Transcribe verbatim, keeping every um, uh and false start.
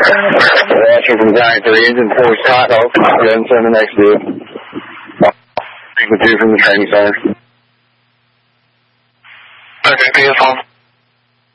Watching from Giant three, engine four, Scott, Oak. Go ahead and send the next dude. Speak with you from the training center. Okay, be his home.